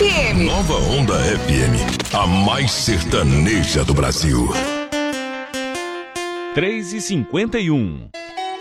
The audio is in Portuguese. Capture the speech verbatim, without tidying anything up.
F M. Nova Onda F M, a mais sertaneja do Brasil. três e cinquenta e um.